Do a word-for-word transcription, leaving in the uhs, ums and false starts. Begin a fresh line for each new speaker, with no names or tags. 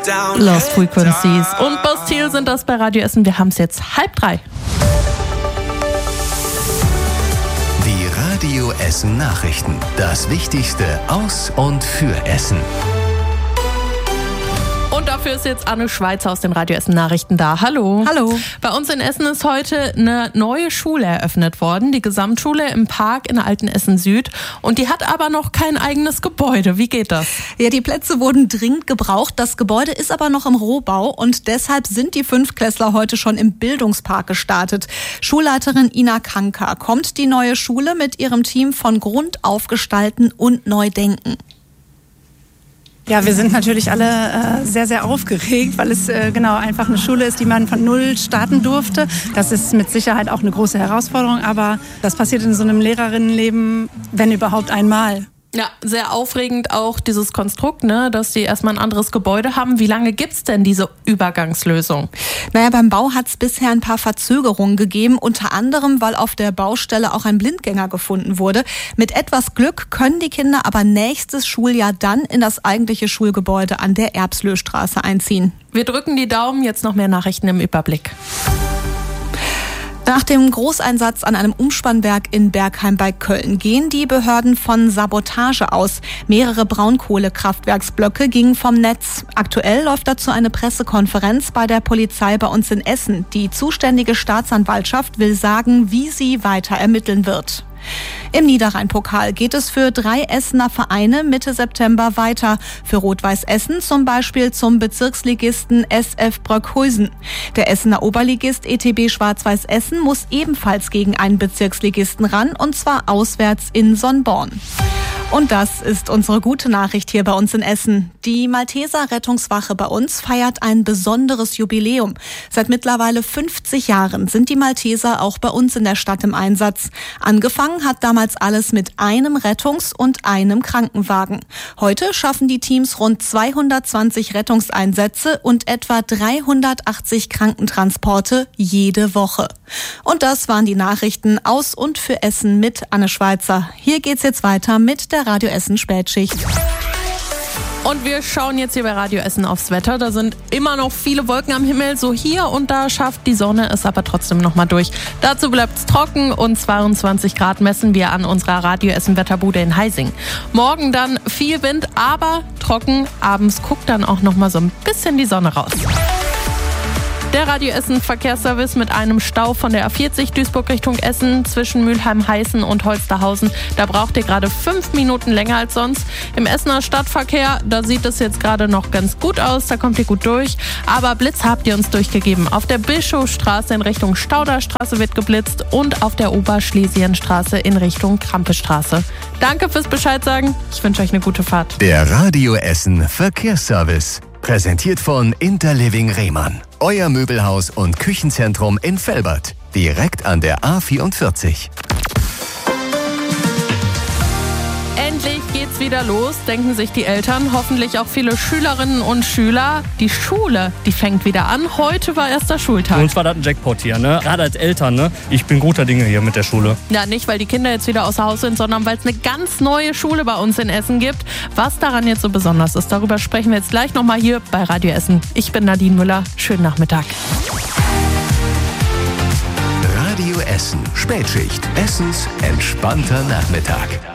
Lost Frequencies und Bastille sind das bei Radio Essen. Wir haben es jetzt halb drei.
Die Radio Essen Nachrichten. Das Wichtigste aus und für Essen.
Und dafür ist jetzt Anne Schweizer aus den Radio Essen Nachrichten da. Hallo.
Hallo.
Bei uns in Essen ist heute eine neue Schule eröffnet worden, die Gesamtschule im Park in Altenessen Süd. Und die hat aber noch kein eigenes Gebäude. Wie geht das?
Ja, die Plätze wurden dringend gebraucht. Das Gebäude ist aber noch im Rohbau und deshalb sind die Fünftklässler heute schon im Bildungspark gestartet. Schulleiterin Ina Kanka kommt die neue Schule mit ihrem Team von Grund auf gestalten und neu denken.
Ja, wir sind natürlich alle äh, sehr, sehr aufgeregt, weil es äh, genau einfach eine Schule ist, die man von Null starten durfte. Das ist mit Sicherheit auch eine große Herausforderung, aber das passiert in so einem Lehrerinnenleben, wenn überhaupt einmal.
Ja, sehr aufregend auch dieses Konstrukt, ne, dass die erstmal ein anderes Gebäude haben. Wie lange gibt's denn diese Übergangslösung?
Naja, beim Bau hat es bisher ein paar Verzögerungen gegeben, unter anderem, weil auf der Baustelle auch ein Blindgänger gefunden wurde. Mit etwas Glück können die Kinder aber nächstes Schuljahr dann in das eigentliche Schulgebäude an der Erbslöstraße einziehen.
Wir drücken die Daumen, jetzt noch mehr Nachrichten im Überblick.
Nach dem Großeinsatz an einem Umspannwerk in Bergheim bei Köln gehen die Behörden von Sabotage aus. Mehrere Braunkohlekraftwerksblöcke gingen vom Netz. Aktuell läuft dazu eine Pressekonferenz bei der Polizei bei uns in Essen. Die zuständige Staatsanwaltschaft will sagen, wie sie weiter ermitteln wird. Im Niederrhein-Pokal geht es für drei Essener Vereine Mitte September weiter. Für Rot-Weiß Essen zum Beispiel zum Bezirksligisten S F Bröckhuizen. Der Essener Oberligist E T B Schwarz-Weiß Essen muss ebenfalls gegen einen Bezirksligisten ran, und zwar auswärts in Sonnborn. Und das ist unsere gute Nachricht hier bei uns in Essen. Die Malteser Rettungswache bei uns feiert ein besonderes Jubiläum. Seit mittlerweile fünfzig Jahren sind die Malteser auch bei uns in der Stadt im Einsatz. Angefangen hat damals alles mit einem Rettungs- und einem Krankenwagen. Heute schaffen die Teams rund zweihundertzwanzig Rettungseinsätze und etwa dreihundertachtzig Krankentransporte jede Woche. Und das waren die Nachrichten aus und für Essen mit Anne Schweizer. Hier geht's jetzt weiter mit der Radio Essen Spätschicht.
Und wir schauen jetzt hier bei Radio Essen aufs Wetter. Da sind immer noch viele Wolken am Himmel. So hier und da schafft die Sonne es aber trotzdem noch mal durch. Dazu bleibt es trocken und zweiundzwanzig Grad messen wir an unserer Radio Essen Wetterbude in Heising. Morgen dann viel Wind, aber trocken. Abends guckt dann auch noch mal so ein bisschen die Sonne raus. Der Radio Essen Verkehrsservice mit einem Stau von der A vierzig Duisburg Richtung Essen zwischen Mülheim-Heißen und Holsterhausen. Da braucht ihr gerade fünf Minuten länger als sonst. Im Essener Stadtverkehr, da sieht es jetzt gerade noch ganz gut aus, da kommt ihr gut durch. Aber Blitz habt ihr uns durchgegeben. Auf der Bischofstraße in Richtung Stauderstraße wird geblitzt und auf der Oberschlesienstraße in Richtung Krampestraße. Danke fürs Bescheid sagen. Ich wünsche euch eine gute Fahrt.
Der Radio Essen Verkehrsservice. Präsentiert von Interliving Rehmann. Euer Möbelhaus und Küchenzentrum in Velbert. Direkt an der A vierundvierzig.
Endlich geht's wieder los, denken sich die Eltern, hoffentlich auch viele Schülerinnen und Schüler. Die Schule, die fängt wieder an. Heute war erster Schultag.
Für uns war das ein Jackpot hier, ne? Gerade als Eltern, ne? Ich bin guter Dinge hier mit der Schule.
Ja, nicht, weil die Kinder jetzt wieder außer Haus sind, sondern weil es eine ganz neue Schule bei uns in Essen gibt. Was daran jetzt so besonders ist, darüber sprechen wir jetzt gleich nochmal hier bei Radio Essen. Ich bin Nadine Müller. Schönen Nachmittag.
Radio Essen Spätschicht. Essens entspannter Nachmittag.